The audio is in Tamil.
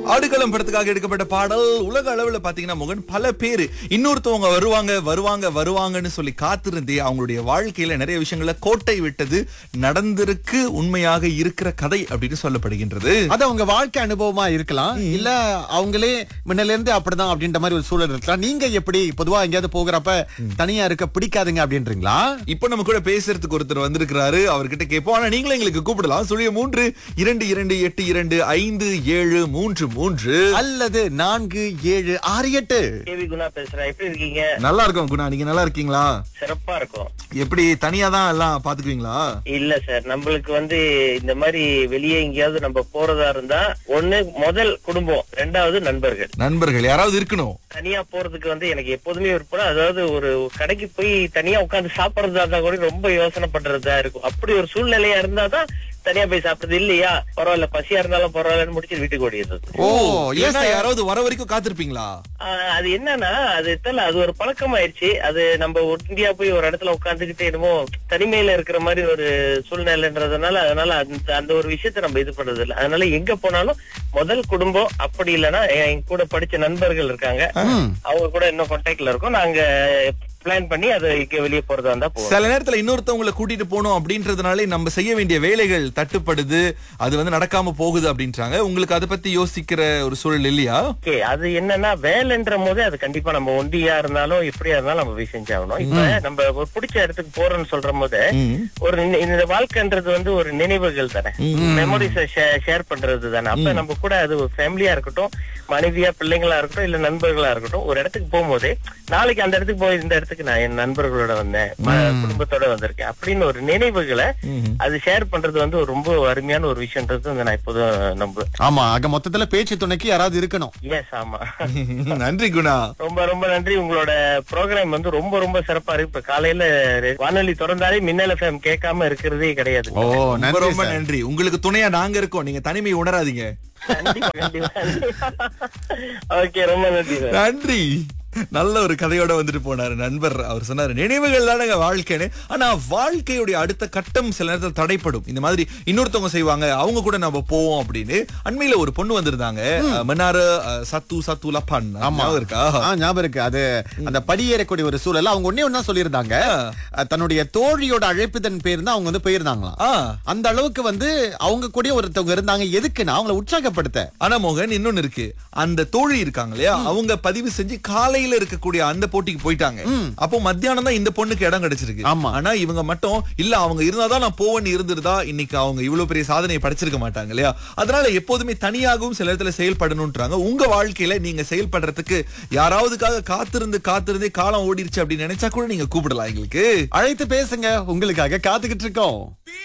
ஆடுகளம் படத்துக்காக எடுக்கப்பட்ட பாடல். உலக அளவுல பாத்தீங்கன்னா மோகன், பல பேரு இன்னொருத்தவங்க வருவாங்க வருவாங்க வருவாங்கன்னு சொல்லி காத்திருந்தே அவங்களுடைய வாழ்க்கையில நிறைய விஷயங்கள கோட்டை விட்டது நடந்திருக்கு. உண்மையாக இருக்கிற கதை அப்படின்னு சொல்லப்படுகின்றது. அது அவங்க வாழ்க்கை அனுபவமா இருக்கலாம், இல்ல அவங்களே முன்னில இருந்து அப்படிதான் அப்படின்ற மாதிரி ஒரு சூழல் இருக்கலாம். நீங்க எப்படி பொதுவா எங்கேயாவது போகிறப்ப தனியா இருக்க பிடிக்காதுங்க அப்படின்றீங்களா? இப்ப நம்ம கூட பேசுறதுக்கு ஒருத்தர் வந்திருக்கிறாரு, அவர்கிட்ட கேட்போம். ஆனா நீங்களும் எங்களுக்கு கூப்பிடலாம். 0322273733 அல்லது 4768. கேவி குணா பேசுறேன். எப்படி இருக்கீங்க? நல்லா இருக்கும் குணா, நீங்க நல்லா இருக்கீங்களா? சிறப்பா இருக்கும். எப்படி தனியா தான் எல்லாம் பாத்துக்குவீங்களா? இல்ல சார், நம்மளுக்கு இந்த மாதிரி வெளியே எங்கேயாவது நம்ம போறதா இருந்தா ஒண்ணு முதல் குடும்பம், ரெண்டாவது நண்பர்கள். நண்பர்கள் யாராவது இருக்கணும். தனியா போறதுக்கு எனக்கு எப்போதுமே விருப்பம். அதாவது ஒரு கடைக்கு போய் தனியா உட்கார்ந்து சாப்பிடறதா இருந்தா கூட ரொம்ப யோசனை பண்றதா இருக்கும். அப்படி ஒரு சூழ்நிலையா இருந்தாதான் தனியா போய் சாப்பிடுறது. இல்லையா பரவாயில்ல, பசியா இருந்தாலும் பரவாயில்லன்னு முடிச்சு வீட்டுக்கு ஓடிடுறது. ஓ, ஏன்னா யாராவது வர வரைக்கும் காத்திருப்பீங்களா? அது என்னன்னா, அது ஒரு பழக்கம் ஆயிடுச்சு. அது நம்ம இந்தியா போய் ஒரு இடத்துல உட்காந்துக்கிட்டே என்னமோ தனிமையில இருக்கிற மாதிரி ஒரு சூழ்நிலைன்றதுனால அதனால அந்த ஒரு விஷயத்த நம்ம இது பண்றது இல்லை. அதனால எங்க போனாலும் முதல் குடும்பம், அப்படி இல்லைன்னா என் கூட படிச்ச நண்பர்கள் இருக்காங்க, அவங்க கூட இன்னும் கான்டாக்ட்ல இருக்கோம். நாங்க பிளான் பண்ணி அதை வெளியே போறதா இருந்தா போவோம். சில நேரத்துல இன்னொருத்தவங்களை கூட்டிட்டு போகணும் அப்படின்றதுனாலே நம்ம செய்ய வேண்டிய வேலைகள் தட்டுப்படுது, அது நடக்காம போகுது அப்படின்றாங்க. உங்களுக்கு அதை பத்தி யோசிக்கிற ஒரு சூழல் இல்லையா? அது என்னன்னா, வேலைன்ற போதே அது கண்டிப்பா நம்ம ஒண்டியா இருந்தாலும் எப்படியா இருந்தாலும் நம்ம போய் செஞ்சாகணும். இப்ப நம்ம ஒரு பிடிச்ச இடத்துக்கு போறோம்னு சொல்ற போது ஒரு இந்த வாழ்க்கைன்றது ஒரு நினைவுகள் தானே, மெமரிஸ் ஷேர் பண்றது தானே. அப்ப நம்ம கூட அது ஒரு ஃபேமிலியா இருக்கட்டும், மனைவியா பிள்ளைங்களா இருக்கட்டும், இல்ல நண்பர்களா இருக்கட்டும், ஒரு இடத்துக்கு போகும்போதே நாளைக்கு அந்த இடத்துக்கு போய் இந்த இடத்துக்கு நான் என் நண்பர்களோட வந்தேன், குடும்பத்தோட வந்திருக்கேன் அப்படின்னு ஒரு நினைவுகளை அது ஷேர் பண்றது ரொம்ப அருமையான ஒரு விஷயம்ன்றது நான் இப்போதும் நம்புவேன். ஆமா, ஆக மொத்தத்துல பேச்சு துணைக்கு யாராவது இருக்கணும். எஸ், ஆமா. நன்றி குணா, ரொம்ப ரொம்ப நன்றி. உங்களோட ப்ரோக்ராம் ரொம்ப ரொம்ப சிறப்பா இருக்கு. இப்ப காலையில வானொலி திறந்தாலே மின்னல் எஃப்எம் கேட்காம இருக்கிறதே கிடையாது. ஓ, ரொம்ப ரொம்ப நன்றி. உங்களுக்கு துணையா நாங்க இருக்கோம், நீங்க தனிமை உணராதீங்க. கண்டிப்பா கண்டிப்பா. ஓகே, ரொம்ப நன்றி. நன்றி. நல்ல ஒரு கதையோட வந்துட்டு போனாரு நண்பர். அவர் சொன்னாரு நினைவுகள் தானங்க வாழ்க்கைன்னு. ஆனா வாழ்க்கையுடைய அடுத்த கட்டம் சில நேரத்தில் தடைப்படும். இந்த மாதிரி இன்னொருத்தவங்க செய்வாங்க, அவங்க கூட நம்ம போவோம் அப்படின்னு. அண்மையில ஒரு பொண்ணு வந்திருந்தாங்க, மன்னாரு சத்து லப்பான். ஆமா இருக்கா? ஞாபகம் இருக்கு. அது அந்த படியேறக்கூடிய ஒரு சூழல். அவங்க ஒன்னே ஒன்னா சொல்லியிருந்தாங்க, தன்னுடைய தோழியோட அழைப்புதன் பேர் தான் அவங்க போயிருந்தாங்களாம். அந்த அளவுக்கு அவங்க கூட ஒருத்தவங்க இருந்தாங்க. எதுக்குன்னா அவங்களை உற்சாகப்படுத்த. ஆனா மோகன், இன்னொன்னு இருக்கு. அந்த தோழி இருக்காங்க இல்லையா, அவங்க பதிவு செஞ்சு காலையில இருக்கக்கூடிய அந்த போட்டிக்கு போயிட்டாங்க. அப்போ மத்தியானம் தான் இந்த பொண்ணுக்கு இடம் கிடைச்சிருக்கு. ஆனா இவங்க மட்டும் இல்ல, அவங்க இருந்தாதான் நான் போவேன்னு இருந்திருந்தா இன்னைக்கு அவங்க இவ்வளவு பெரிய சாதனையை படைச்சிருக்க மாட்டாங்க இல்லையா? அதனால எப்போதுமே தனியாகவும் சில இடத்துல செயல்படணும்ன்றாங்க. உங்க வாழ்க்கையில நீங்க செயல்படுறதுக்கு யாராவதுக்காக காத்திருந்தே காலம் ஓடிருச்சு அப்படின்னு நினைச்சா கூட நீங்க கூப்பிடலாம். எங்களுக்கு அழைத்து பேசுங்க, உங்களுக்காக காத்துக்கிட்டு இருக்கோம்.